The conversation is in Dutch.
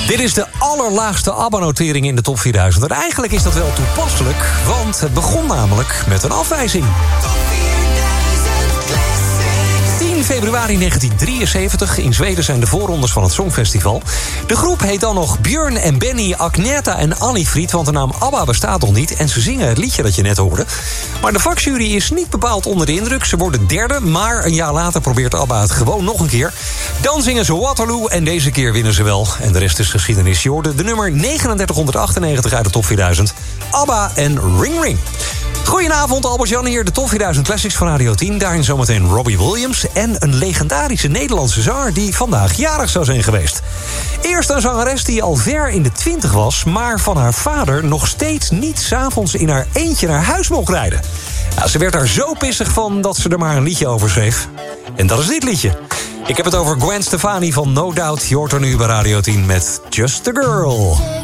Dit is de allerlaagste ABBA-notering in de top 4000. En eigenlijk is dat wel toepasselijk, want het begon namelijk met een afwijzing. 10 februari 1973. In Zweden zijn de voorrondes van het Songfestival. De groep heet dan nog Björn en Benny, Agneta en Annie-Fried, want de naam ABBA bestaat nog niet. En ze zingen het liedje dat je net hoorde. Maar de vakjury is niet bepaald onder de indruk. Ze worden derde, maar een jaar later probeert ABBA het gewoon nog een keer. Dan zingen ze Waterloo en deze keer winnen ze wel. En de rest is geschiedenis. Je hoorde de nummer 3998 uit de top 4000. ABBA en Ring Ring. Goedenavond, Albert-Jan hier, de top 4000 Classics van Radio 10. Daarin zometeen Robbie Williams en een legendarische Nederlandse zanger die vandaag jarig zou zijn geweest. Eerst een zangeres die al ver in de 20 was, maar van haar vader nog steeds niet 's avonds in haar eentje naar huis mocht rijden. Ja, ze werd daar zo pissig van dat ze er maar een liedje over schreef. En dat is dit liedje. Ik heb het over Gwen Stefani van No Doubt. Je hoort er nu bij Radio 10 met Just a Girl.